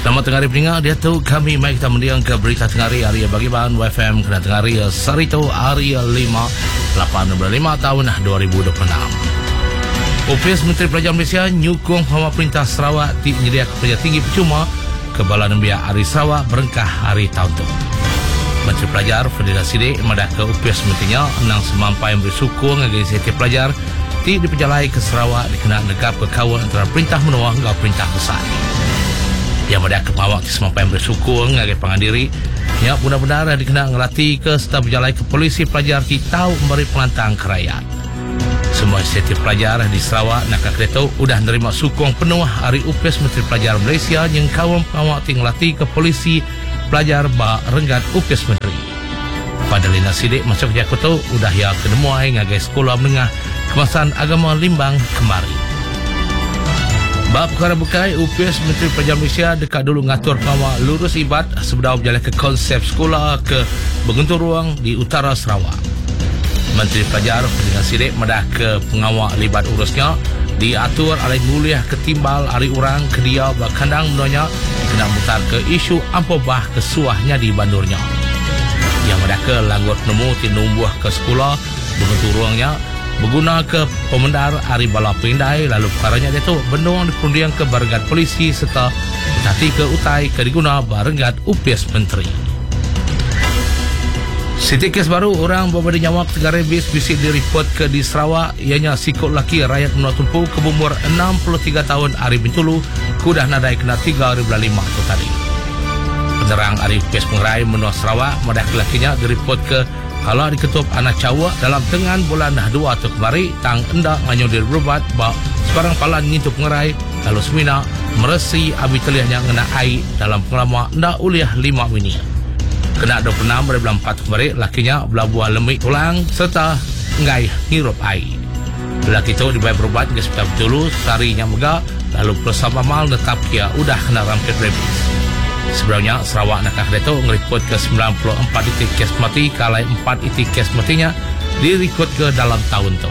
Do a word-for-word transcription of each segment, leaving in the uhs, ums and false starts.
Selamat tengah hari pendengar. Dia tu kami mai kita mendiang ke berita tengah hari Area Bagiban Y F M kena tengah hari Sarito Area lima lapan lima tahun dua ribu dua puluh enam. O P S Menteri Pelajar Malaysia nyukung Pahama Perintah Sarawak ti menyediakan pelajar tinggi percuma ke Bala Nembia Hari Sarawak berengkah hari tahun tu. Menteri Pelajar Fadila Sidik madah ke O P S menterinya nang semampai memberi sukung bagi inisiatif pelajar ti diperjalai ke Sarawak dikenal negap kekawan antara perintah menua hingga perintah besar. Yang madah ke Pahawak ti semampai memberi sukung bagi pengandiri yang benar-benar dikenal ngelatih ke serta berjalai ke polisi pelajar ti tahu memberi pelantang ke rakyat. Semua inisiatif pelajar di Sarawak nak kereta sudah menerima sukung penuh hari U P S Menteri Pelajar Malaysia yang kawan Pahawak ti ngelatih ke polisi pelajar ba renggat U P S Menteri. Fadilina Sidik masuk kerja kota sudah ya kedemuai ngagai sekolah menengah kemasan agama Limbang kemari. Bab perkara bukai U P S Menteri Pelajar Malaysia dekat dulu ngatur Pahawak lurus ibad sebelum berjalan ke konsep sekolah ke Bengentur Ruang di utara Sarawak. Menteri Pelajar Fadilina Sidik madah ke pengawal libat urusnya diatur alai mulia ketimbal hari orang ke dia berkandang menanya kena mutar ke isu ampobah kesuahnya di bandurnya. Yang madah ke langgut nemu tinumbuh ke sekolah Bengentur Ruangnya berguna ke pemendar hari bala pindai lalu perkaranya dia tu benung diperundiang ke barengat polisi serta ditati ke utai ke diguna barengat U P S Menteri. Siti kes baru orang berbeda nyawa tegara bis bisik direport ke di Sarawak ianya sikut laki rakyat menua tumpu ke umur enam puluh tiga tahun hari Bintulu kudah nadai kena tiga hari bulan lima tu tadi. Penerang hari U P S Pengerai menua Sarawak madah kelakinya direport ke kalau diketup anak cawa dalam tengan bulan dua atau kemari tang endak nganyudir berubat bak sebarang palan ngintu pengerai lalu semina meresi abi teliahnya ngena air dalam pengelama endak uliah lima mini kena dua puluh enam dari bulan empat kemari lakinya belah buah lemik tulang serta ngai hirup air. Lelaki itu dibayar berubat ke hospital Betulu sarinya megah lalu bersama mal tetap kia udah kena rampit rabies. Sebelumnya Sarawak nak kereta ngeripot ke sembilan puluh empat titik kes mati kalai empat titik kes matinya dirikut ke dalam tahun tu.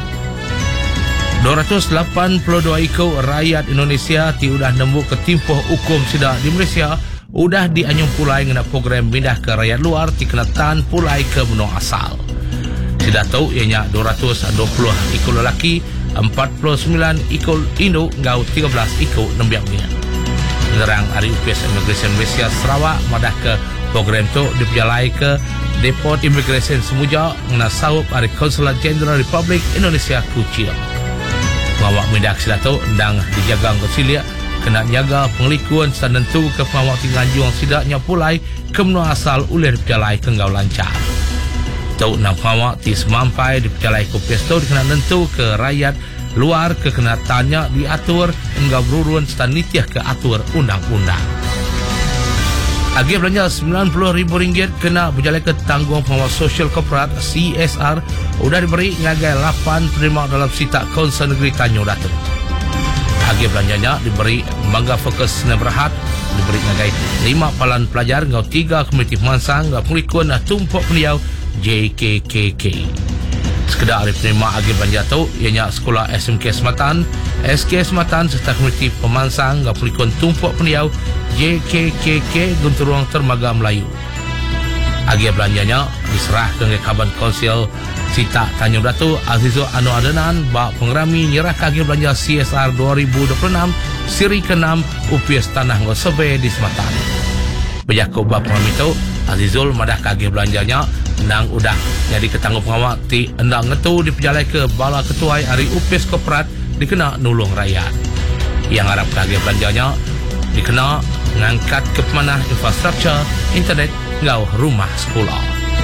dua ratus lapan puluh dua ikut rakyat Indonesia ti udah nemu ke timpuh hukum sidak di Malaysia udah dianyung pulai ngena program pindah ke rakyat luar ti kena tan pulai ke benua asal. Sidak tahu ianya dua ratus dua puluh ikut lelaki, empat puluh sembilan ikut Indo ngau tiga belas ikut nembiaknya. Penerang hari U P S Immigration Malaysia Sarawak madah ke program tu diperjalai ke Depot Immigration Semuja ngena sawup hari Konsulat Jenderal Republik Indonesia Kuching. Pengawak mindak sila tu ndang dijaga konsilia kena jaga pengelikuan senentu ke pengawak tingganjuang sidaknya pulai ke menua asal oleh diperjalai ke ngau lancar. Tu nang pengawak ti semampai diperjalai ke U P S tu dikena nentu ke rakyat luar ke kena tanya diatur hingga berurun serta nitiah ke atur undang-undang. Agi belanja sembilan puluh ribu ringgit kena berjalan ke tanggung pengawal sosial korporat C S R sudah diberi ngagai lapan penerima dalam sitak Kaunsil Negeri Tanjung Datuk. Agi belanjanya diberi bangga fokus Neberahat diberi ngagai lima palan pelajar ngau tiga komiti pemansang ngau pengikun tumpuk peniau J K K K. Sekedar hari penerima agi belanja tu ianya sekolah S M K Sematan, S K Sematan serta komiti pemansang ngau pengikun tumpuk peniau J K K K Guntur Ruang Termaga Melayu. Agi belanjanya diserah ke Kaban Konsil Sita Tanjung Datuk Azizul Anwar Adenan bak pengerami nyerah agi belanja C S R dua ribu dua puluh enam siri keenam U P S Tanah Ngau Sebe di Sematan. Berjaku bak pengerami itu Azizul madah agi belanjanya nang udah jadi ketangguh pengawal ti endang ngetu diperjalai ke bala ketuai hari U P S Korporat dikena nulung rakyat. Yang harap agi belanjanya dikena ngangkat ke pemanah infrastruktur internet ngau rumah sekolah.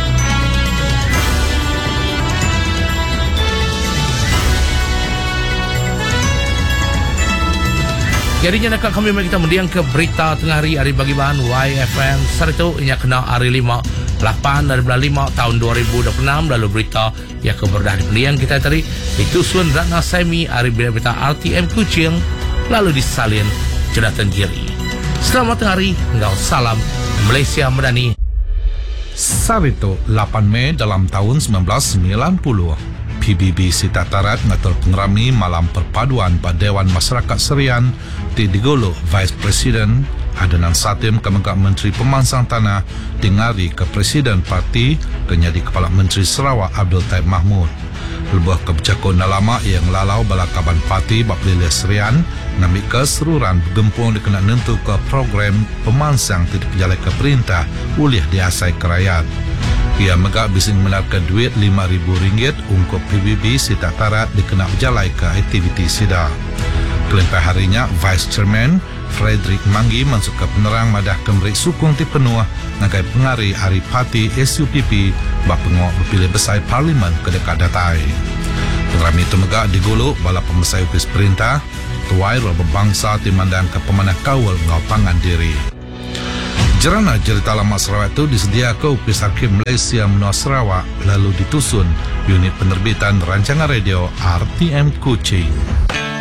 Jadinya nak kami mari kita mendiang ke berita tengah hari hari Bagiban Y F M Sarito inya kena hari lima lapan dari bulan lima tahun dua ribu dua puluh enam lalu berita yang keberdah di pendiang kita tadi ditusun Ratna Saimi hari berita R T M Kuching lalu disalin Jonathan Giri. Selamat hari engkau salam Malaysia Madani. Sarito lapan Mei dalam tahun sembilan belas sembilan puluh P B B Sita Tarat ngatur pengerami malam perpaduan pada Dewan Masyarakat Serian di Digolo Vice President Adanan Satim Kemegak Menteri Pemansang Tanah dengari ke Presiden Parti kenyadi Kepala Menteri Sarawak Abdul Taib Mahmud. Lebuh kebijakan lama yang lalau balakaban parti bak Lilih Serian ngambil keseruran bergempung dikena nentu ke program pemansang tidak berjalan ke perintah ulih diasai kerajaan. Ia megak bising menarkan duit lima ribu ringgit untuk P B B Sita Tarat dikena berjalan ke aktiviti sida. Kelimpai harinya, Vice Chairman Frederick Manggi masuk ke penerang madah kemrik sukung ti penuh ngagai pengari hari parti S U P P bak pengok berpilih besar Parlimen ke dekat datai. Pengerami itu megak diguluk bala pemesai upis perintah, tuai roh berbangsa timandang ke pemanah kawal ngau pangan diri. Jerana cerita lama Sarawak itu disedia ke upis Arkiv Malaysia Menua Sarawak lalu ditusun unit penerbitan rancangan radio R T M Kuching.